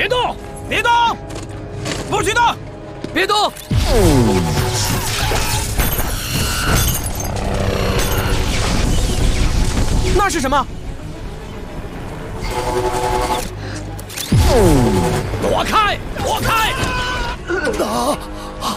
动！ 别动！不许动！ 别动！ 那是什么？ 躲开！躲开！ 啊！